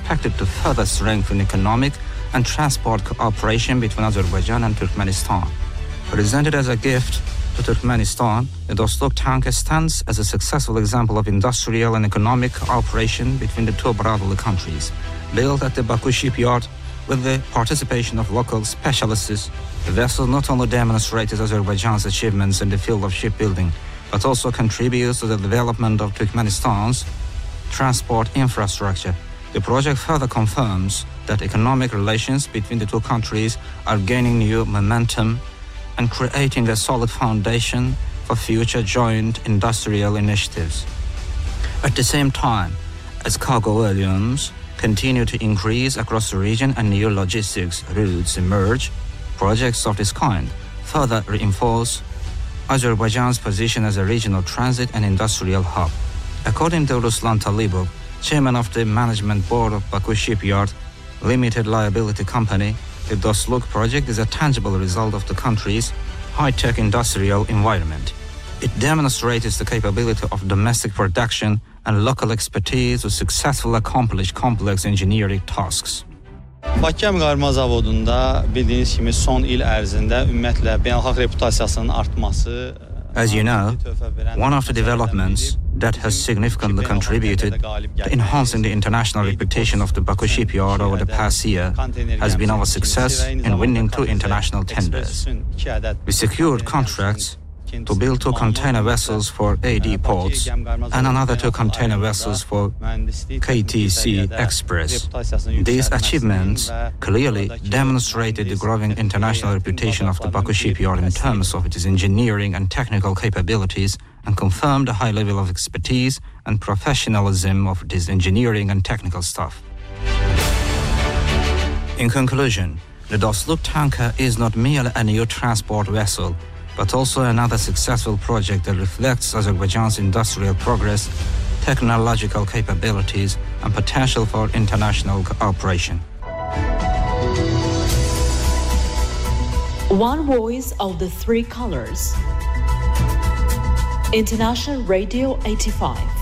expected to further strengthen economic and transport cooperation between Azerbaijan and Turkmenistan. Presented as a gift to Turkmenistan, the Dostluk tanker stands as a successful example of industrial and economic cooperation between the two brotherly countries. Built at the Baku shipyard with the participation of local specialists, the vessel not only demonstrates Azerbaijan's achievements in the field of shipbuilding, but also contributes to the development of Turkmenistan's transport infrastructure. The project further confirms that economic relations between the two countries are gaining new momentum and creating a solid foundation for future joint industrial initiatives. At the same time, as cargo volumes continue to increase across the region and new logistics routes emerge, projects of this kind further reinforce Azerbaijan's position as a regional transit and industrial hub. According to Ruslan Talibov, chairman of the management board of Baku Shipyard Limited Liability Company, the Dostluk project is a tangible result of the country's high-tech industrial environment. It demonstrates the capability of domestic production and local expertise to successfully accomplish complex engineering tasks. Bakı Gəmiqarma Zavodunda bildiyiniz kimi son il ərzində ümumiyyətlə beynəlxalq reputasiyasının artması. As you know, one of the developments that has significantly contributed to enhancing the international reputation of the Baku shipyard over the past year has been our success in winning 2 international tenders. We secured contracts to build 2 container vessels for AD Ports and another 2 container vessels for KTC Express. These achievements clearly demonstrated the growing international reputation of the Baku shipyard in terms of its engineering and technical capabilities, and confirmed the high level of expertise and professionalism of this engineering and technical staff. In conclusion, the Dostluk tanker is not merely a new transport vessel, but also another successful project that reflects Azerbaijan's industrial progress, technological capabilities, and potential for international cooperation. One voice of the 3 colors. International Radio 85.